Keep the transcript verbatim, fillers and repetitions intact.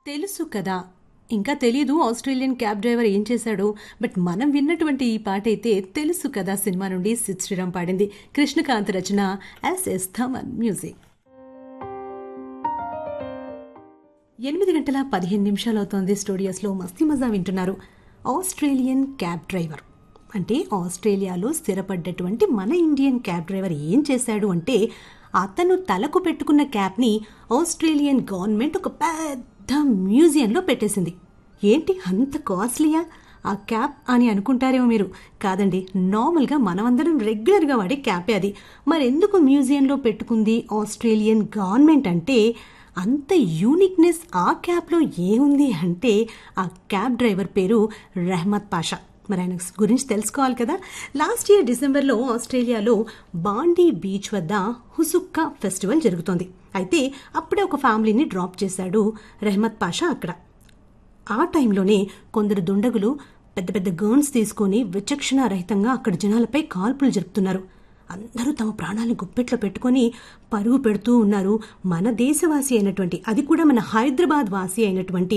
తెలుసు కదా ఇంకా తెలియదు ఆస్ట్రేలియన్ క్యాబ్ డ్రైవర్ ఏం చేశాడో. బట్ మనం విన్నటువంటి ఈ పాట అయితే తెలుసు కదా సినిమా నుండి సిద్ శ్రీరామ్ పాడింది. కృష్ణకాంత్ రచన, ఎస్ఎస్ థమన్ మ్యూజిక్. ఎనిమిది గంటల పదిహేను నిమిషాలు అవుతోంది. స్టూడియోస్లో మస్తీ మజా వింటున్నారు. ఆస్ట్రేలియన్ క్యాబ్ డ్రైవర్ అంటే ఆస్ట్రేలియాలో స్థిరపడ్డటువంటి మన ఇండియన్ క్యాబ్ డ్రైవర్ ఏం చేశాడు అంటే, అతను తలకు పెట్టుకున్న క్యాబ్ని ఆస్ట్రేలియన్ గవర్నమెంట్ ఒక పెద్ద మ్యూజియంలో పెట్టేసింది. ఏంటి అంత కాస్ట్లీయా ఆ క్యాబ్ అని అనుకుంటారేమో మీరు. కాదండి, నార్మల్గా మనమందరం రెగ్యులర్గా వాడే క్యాబే అది. మరెందుకు మ్యూజియంలో పెట్టుకుంది ఆస్ట్రేలియన్ గవర్నమెంట్ అంటే, అంత యూనిక్నెస్ ఆ క్యాబ్లో ఏముంది అంటే, ఆ క్యాబ్ డ్రైవర్ పేరు రెహ్మత్ పాషా. మరి ఆయన గురించి తెలుసుకోవాలి కదా. లాస్ట్ ఇయర్ డిసెంబర్లో ఆస్ట్రేలియాలో బాండీ బీచ్ వద్ద హుసుక్కా ఫెస్టివల్ జరుగుతోంది. అయితే అప్పుడే ఒక ఫ్యామిలీని డ్రాప్ చేశాడు రెహ్మత్ పాషా అక్కడ. ఆ టైంలోనే కొందరు దుండగులు పెద్ద పెద్ద గన్స్ తీసుకొని విచక్షణ రహితంగా అక్కడ జనాలపై కాల్పులు జరుపుతున్నారు. అందరూ తమ ప్రాణాలను గుప్పెట్లో పెట్టుకొని పరుగు పెడుతూ ఉన్నారు. మన దేశవాసి అయినటువంటి, అది కూడా మన హైదరాబాద్ వాసి అయినటువంటి